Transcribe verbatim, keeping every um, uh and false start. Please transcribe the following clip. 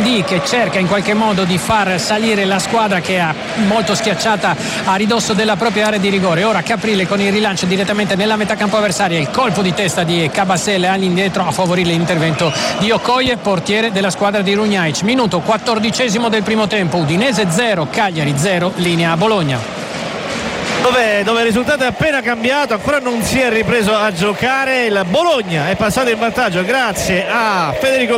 Mendy che cerca in qualche modo di far salire la squadra, che è molto schiacciata a ridosso della propria area di rigore. Ora Caprile con il rilancio direttamente nella metà campo avversaria, il colpo di testa di Cabasele all'indietro a favorire l'intervento di Okoye, portiere della squadra di Runjaic. Minuto quattordicesimo del primo tempo, Udinese zero, Cagliari zero, linea a Bologna. Dove, dove il risultato è appena cambiato, ancora non si è ripreso a giocare. Il Bologna è passato in vantaggio grazie a Federico